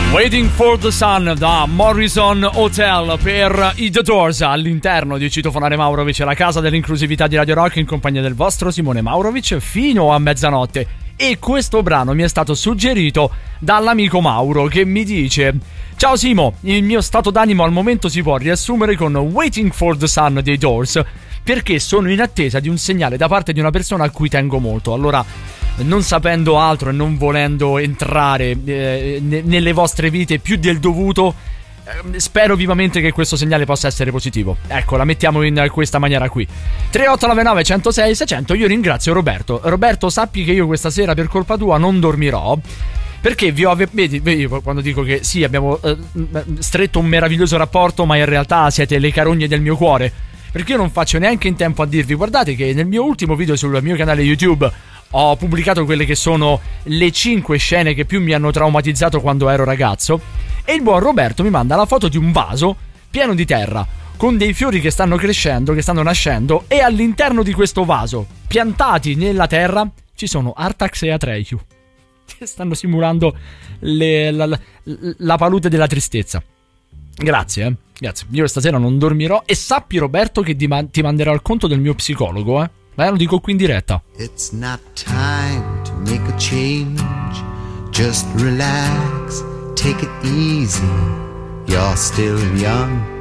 Waiting for the Sun da Morrison Hotel per i The Doors all'interno di Citofonare Maurovic, la casa dell'inclusività di Radio Rock, in compagnia del vostro Simone Maurovic fino a mezzanotte. E questo brano mi è stato suggerito dall'amico Mauro, che mi dice: ciao Simo, il mio stato d'animo al momento si può riassumere con Waiting for the Sun dei Doors, perché sono in attesa di un segnale da parte di una persona a cui tengo molto. Allora, non sapendo altro e non volendo entrare nelle vostre vite più del dovuto, spero vivamente che questo segnale possa essere positivo. Ecco, la mettiamo in questa maniera qui. 3899 106 600. Io ringrazio Roberto. Roberto, sappi che io questa sera per colpa tua non dormirò, perché vedi quando dico che sì, abbiamo stretto un meraviglioso rapporto, ma in realtà siete le carogne del mio cuore, perché io non faccio neanche in tempo a dirvi: guardate che nel mio ultimo video sul mio canale YouTube ho pubblicato quelle che sono le 5 scene che più mi hanno traumatizzato quando ero ragazzo, e il buon Roberto mi manda la foto di un vaso pieno di terra con dei fiori che stanno crescendo, che stanno nascendo, e all'interno di questo vaso, piantati nella terra, ci sono Artax e Atreyu che stanno simulando la palude della tristezza. Grazie. Io stasera non dormirò, e sappi Roberto che ti manderò il conto del mio psicologo, lo dico qui in diretta. It's not time to make a change. Just relax, take it easy. You're still young